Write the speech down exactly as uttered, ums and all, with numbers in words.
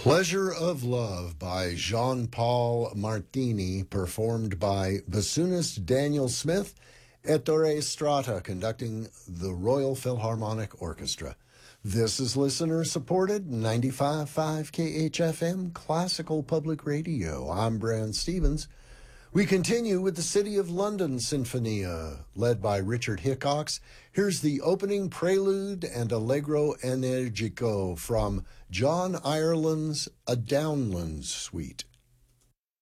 Pleasure of Love by Jean-Paul Martini, performed by bassoonist Daniel Smith, Ettore Strata, conducting the Royal Philharmonic Orchestra. This is listener-supported ninety-five point five K H F M Classical Public Radio. I'm Brand Stevens. We continue with the City of London Sinfonia, led by Richard Hickox. Here's the opening prelude and Allegro Energico from John Ireland's A Downland Suite.